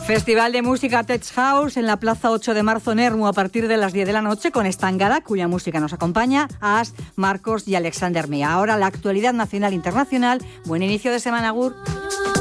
Festival de música Tech House en la Plaza 8 de Marzo en Ermu a partir de las 10 de la noche con Estangada, cuya música nos acompaña, As, Marcos y Alexander Mia. Ahora la actualidad nacional e internacional. Buen inicio de semana, Agur.